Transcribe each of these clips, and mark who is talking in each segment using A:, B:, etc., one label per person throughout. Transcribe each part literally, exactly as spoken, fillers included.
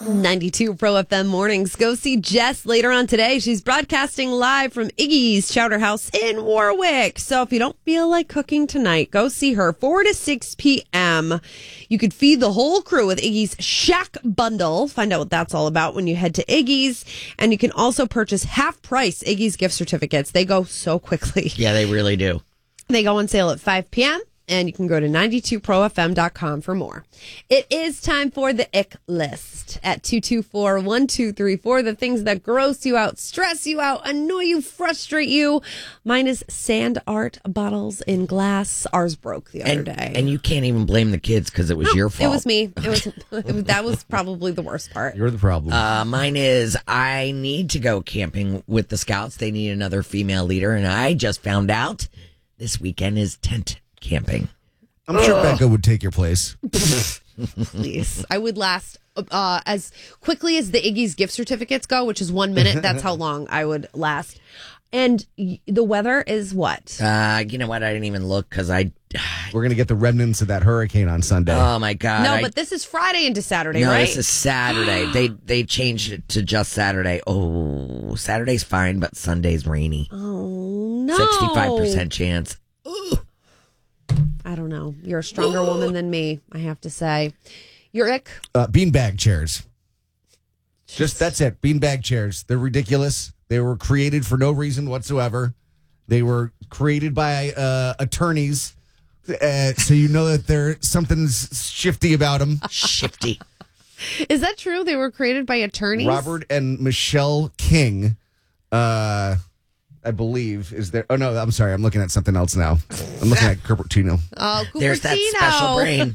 A: ninety-two Pro F M mornings. Go see Jess later on today. She's broadcasting live from Iggy's Chowder House in Warwick. So if you don't feel like cooking tonight, go see her four to six p.m. You could feed the whole crew with Iggy's Shack Bundle. Find out what that's all about when you head to Iggy's. And you can also purchase half price Iggy's gift certificates. They go so quickly.
B: Yeah, they really do.
A: They go on sale at five p.m. And you can go to ninety-two pro f m dot com for more. It is time for the ick list at two two four, one two three four. The things that gross you out, stress you out, annoy you, frustrate you. Mine is sand art bottles in glass. Ours broke the other
B: and,
A: day.
B: And you can't even blame the kids because it was
A: no,
B: your fault.
A: It was me. It was, it was that was probably the worst part.
C: You're the problem.
B: Uh, mine is I need to go camping with the Scouts. They need another female leader. And I just found out this weekend is tent camping.
C: I'm sure Becca would take your place.
A: Please. I would last uh, as quickly as the Iggy's gift certificates go, which is one minute. That's how long I would last. And y- the weather is what?
B: Uh, you know what? I didn't even look because I.
C: We're going to get the remnants of that hurricane on Sunday.
B: Oh, my God.
A: No,
B: I,
A: but this is Friday into Saturday,
B: no,
A: right?
B: this is Saturday. they they changed it to just Saturday. Oh, Saturday's fine, but Sunday's rainy.
A: Oh, no.
B: sixty-five percent chance. Ooh.
A: I don't know. You're a stronger woman than me, I have to say. Your ick?
C: Uh, beanbag chairs. Just that's it. Beanbag chairs. They're ridiculous. They were created for no reason whatsoever. They were created by uh, attorneys, uh, so you know that there's something's shifty about them.
B: Shifty.
A: Is that true? They were created by attorneys?
C: Robert and Michelle King, uh, I believe, is there. Oh, no, I'm sorry. I'm looking at something else now. I'm looking at Cupertino.
A: Oh, Cupertino.
B: There's that special brain.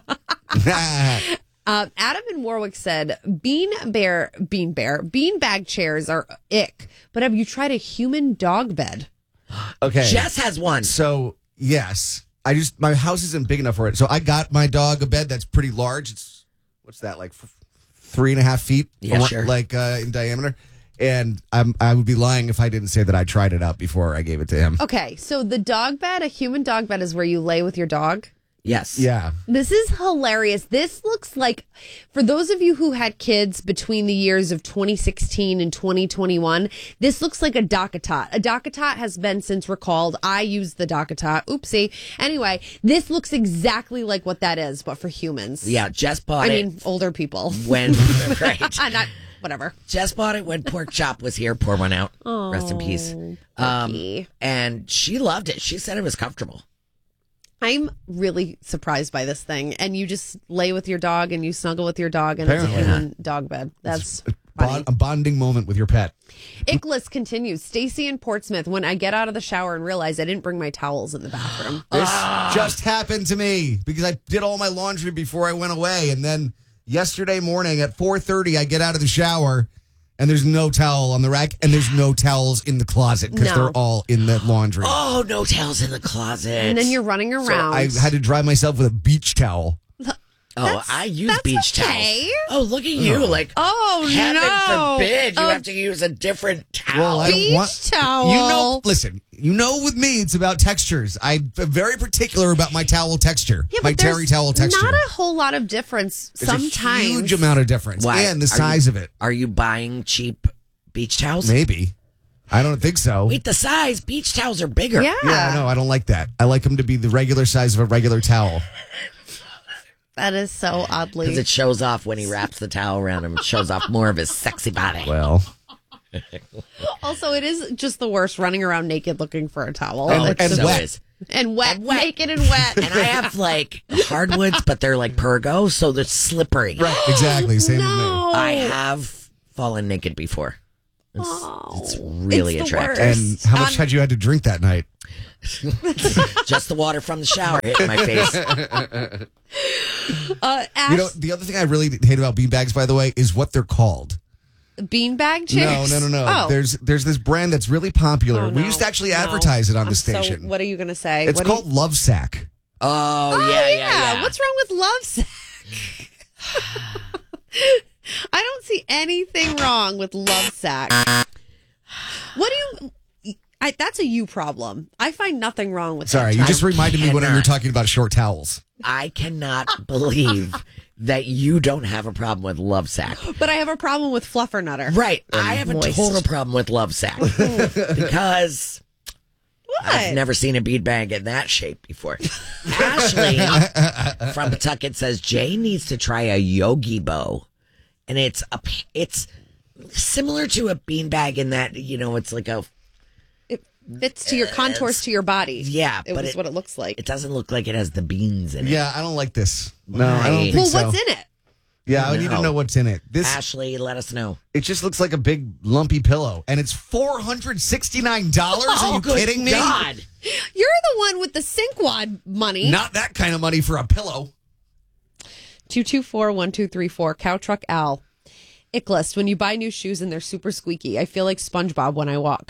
A: Uh, Adam in Warwick said, bean bear, bean bear, bean bag chairs are ick, but have you tried a human dog bed?
C: Okay.
B: Jess has one.
C: So, yes. I just, my house isn't big enough for it. So I got my dog a bed that's pretty large. It's, what's that, like f- three and a half feet?
B: Yeah,
C: or,
B: sure.
C: Like uh, in diameter. And I'm, I would be lying if I didn't say that I tried it out before I gave it to him.
A: Okay, so the dog bed, a human dog bed, is where you lay with your dog?
B: Yes.
C: Yeah.
A: This is hilarious. This looks like, for those of you who had kids between the years of twenty sixteen and twenty twenty-one, this looks like a DockATot. A DockATot has been since recalled. I use the DockATot. Oopsie. Anyway, this looks exactly like what that is, but for humans.
B: Yeah, Jess bought
A: I
B: it.
A: mean, older people.
B: when right.
A: Not, whatever.
B: Jess bought it when Pork Chop was here. Pour one out.
A: Oh,
B: Rest in peace. Um, and she loved it. She said it was comfortable.
A: I'm really surprised by this thing. And you just lay with your dog and you snuggle with your dog and
C: Apparently.
A: it's a human dog bed. That's funny.
C: Bond, a bonding moment with your pet.
A: Ick list continues. Stacy in Portsmouth, when I get out of the shower and realize I didn't bring my towels in the bathroom.
C: This just happened to me because I did all my laundry before I went away. And then yesterday morning at four thirty, I get out of the shower and there's no towel on the rack and there's no towels in the closet because
A: No.
C: they're all in the laundry.
B: Oh, no towels in the closet.
A: And then you're running
C: So
A: around.
C: I had to dry myself with a beach towel.
B: Oh,
A: That's-
B: I use
A: that's
B: beach
A: okay.
B: towels. Oh, look at you. Like,
A: Oh,
B: heaven
A: no.
B: forbid you
A: A
B: have to use a different towel.
C: Well, I don't
A: beach
C: want-
A: towel.
C: You know, listen, you know with me, it's about textures. I'm very particular about my towel texture,
A: Yeah,
C: my
A: but there's
C: terry towel texture.
A: not a whole lot of difference
C: There's
A: sometimes.
C: a huge amount of difference.
B: Why?
C: And the
B: Are
C: size
B: you-
C: of it.
B: Are you buying cheap beach towels?
C: Maybe. I don't think so.
B: Wait, the size. Beach towels are bigger.
A: Yeah.
C: Yeah, no, I don't like that. I like them to be the regular size of a regular towel.
A: That is so
B: Because
A: oddly.
B: it shows off when he wraps the towel around him. It shows off more of his sexy body.
C: Well,
A: Also, it is just the worst running around naked looking for a towel.
B: Oh,
A: It's
C: and
A: just-
B: so
C: wet.
B: is.
A: and wet,
B: And wet.
A: naked and wet.
B: And I have like hardwoods, but they're like Pergo, so they're slippery.
C: right, exactly. Same
A: no.
B: I have fallen naked before. It's,
A: Oh,
B: it's really
A: it's the
B: attractive.
C: with me. And how much
A: Um,
C: had you had to drink that night?
B: Just the water from the shower hit my face.
A: Uh, Ash,
C: You know, the other thing I really hate about beanbags, by the way, is what they're called.
A: beanbag
C: No,
A: chairs?
C: no, no, no.
A: Oh.
C: There's there's this brand that's really popular.
A: Oh,
C: We
A: no.
C: used to actually
A: No.
C: advertise it on
A: I'm
C: the
A: so-
C: station.
A: what are you going to say?
C: It's
A: What do
C: called Love Sack.
B: Oh,
A: you-
B: yeah,
A: Oh,
B: yeah, yeah.
A: What's wrong with love sack? I don't see anything wrong with love sack. What do you... I, that's a you problem. I find nothing wrong with
C: Sorry,
A: that.
C: you just reminded me when we were
B: cannot.
C: talking about short towels.
B: I cannot believe that you don't have a problem with Love Sack.
A: But I have a problem with Fluffernutter.
B: Right. I have
A: moist.
B: a total problem with Love Sack because
A: What?
B: I've never seen a beanbag in that shape before. Ashley from Pawtucket says Jay needs to try a Yogi Bow. And it's a, it's similar to a beanbag in that, you know, it's like a...
A: It fits to your contours to your body.
B: Yeah.
A: It
B: but
A: was
B: it,
A: what it looks like.
B: It doesn't look like it has the beans in it.
C: Yeah, I don't like this. No,
B: Why?
C: I don't think
A: well,
C: so.
A: what's in it?
C: Yeah, I need to
B: No.
C: know what's in it. This
B: Ashley, let us know.
C: It just looks like a big lumpy pillow, and it's four hundred sixty-nine dollars. Are you
B: Oh, good
C: kidding me?
B: God.
A: You're the one with the Sinkwad money.
C: Not that kind of money for a pillow.
A: two two four, one two three four, Cow Truck Al. Ick list, when you buy new shoes and they're super squeaky, I feel like SpongeBob when I walk.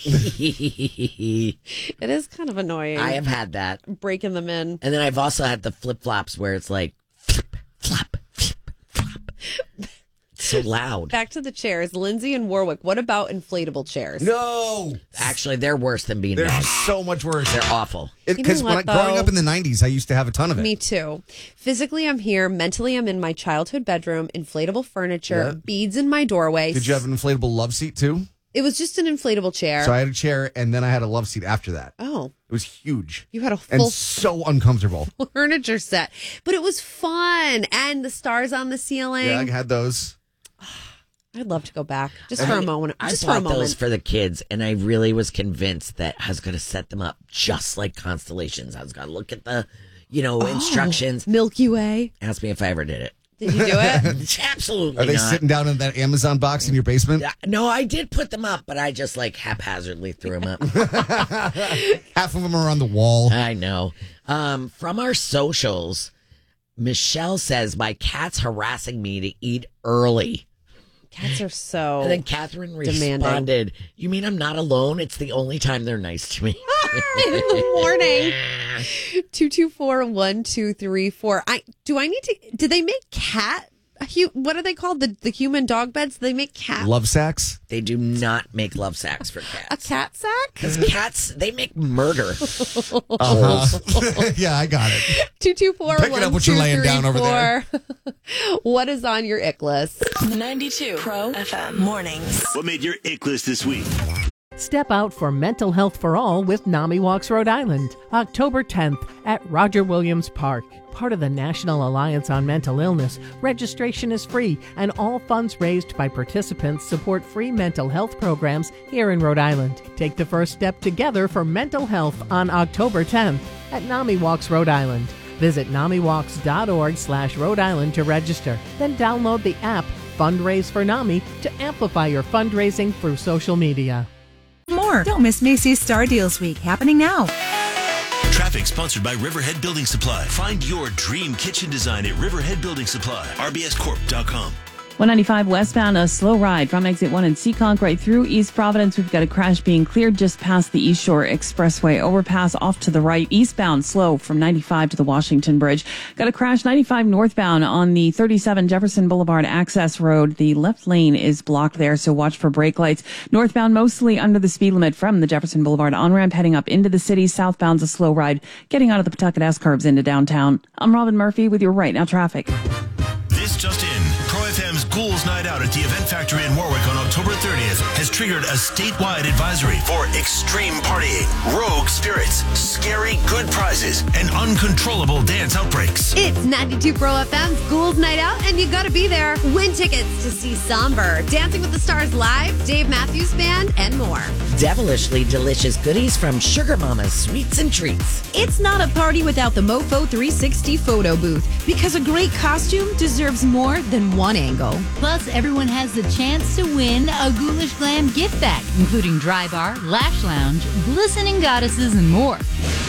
A: It is kind of annoying.
B: I have had that.
A: breaking them in.
B: And then I've also had the flip flops where it's like flip, flop, flip, flop. It's so loud.
A: Back to the chairs. Lindsay and Warwick, what about inflatable chairs?
C: No,
B: Actually, they're worse than
C: they're
B: beanbags.
C: so much worse.
B: They're awful.
C: Because
A: You know
C: when I,
A: what,
C: growing
A: though?
C: up in the nineties, I used to have a ton of it.
A: Me too. Physically, I'm here. Mentally, I'm in my childhood bedroom. Inflatable furniture,
C: Yeah.
A: beads in my doorway.
C: Did you have an inflatable love seat too?
A: It was just an inflatable chair.
C: So I had a chair, and then I had a love seat after that.
A: Oh,
C: It was huge
A: you had a
C: and
A: full
C: so uncomfortable.
A: furniture set, but it was fun. And the stars on the ceiling.
C: Yeah, I had those.
A: I'd love to go back just for a moment.
B: I
A: Just for a
B: bought those
A: moment.
B: for the kids, and I really was convinced that I was going to set them up just like constellations. I was going to look at the, you know, instructions.
A: Milky Way.
B: Ask me if I ever did it.
A: Did you do it?
B: Absolutely
C: Are they
B: not.
C: sitting down in that Amazon box in your basement?
B: Yeah, no, I did put them up, but I just like haphazardly threw them up.
C: Half of them are on the wall.
B: I know. Um, from our socials, Michelle says, my cat's harassing me to eat early.
A: Cats are so
B: And then Catherine
A: demanding.
B: responded, you mean I'm not alone? It's the only time they're nice to me.
A: in the morning. Two two four one two three four. I do. I need to. Do they make cat? hu- What are they called? The the human dog beds. Do they make cat
C: Love sacks?
B: They do not make love sacks for
A: a
B: cats.
A: cat sack?
B: Because cats, they make murder.
C: Uh-huh. Yeah, I got it.
A: Two two four
C: Pick it
A: one
C: up what you're
A: two
C: laying
A: three
C: down over there.
A: four. What is on your ick list?
D: ninety-two Pro F M Mornings.
E: What made your ick list this week?
F: Step out for Mental Health for All with NAMI Walks Rhode Island, October tenth at Roger Williams Park. Part of the National Alliance on Mental Illness, registration is free, and all funds raised by participants support free mental health programs here in Rhode Island. Take the first step together for mental health on October tenth at NAMI Walks Rhode Island. Visit namiwalks.org slash Rhode Island to register. Then download the app Fundraise for NAMI to amplify your fundraising through social media.
G: More. Don't miss Macy's Star Deals Week, happening now.
E: Traffic sponsored by Riverhead Building Supply. Find your dream kitchen design at Riverhead Building Supply. R B S corp dot com.
H: one ninety-five westbound, a slow ride from exit one in Seekonk right through East Providence. We've got a crash being cleared just past the East Shore Expressway overpass off to the right. Eastbound slow from ninety-five to the Washington Bridge. Got a crash ninety-five northbound on the thirty-seven Jefferson Boulevard access road. The left lane is blocked there, so watch for brake lights. Northbound mostly under the speed limit from the Jefferson Boulevard on-ramp heading up into the city. Southbound's a slow ride getting out of the Pawtucket S-Curbs into downtown. I'm Robin Murphy with your Right Now traffic.
E: This just in. Pro F M's Ghouls Night Out at the Event Factory in Warwick on October thirtieth has triggered a statewide advisory for extreme partying, rogue spirits, scary good prizes, and uncontrollable dance outbreaks.
A: It's ninety-two Pro F M's Ghouls Night Out, and you gotta be there. Win tickets to see Somber, Dancing with the Stars Live, Dave Matthews Band, and more.
B: Devilishly delicious goodies from Sugar Mama's Sweets and Treats.
G: It's not a party without the Mofo three sixty photo booth, because a great costume deserves more than one angle.
I: Plus, everyone has the chance to win a Ghoulish Glam gift bag, including Dry Bar, Lash Lounge, Glistening Goddesses, and more.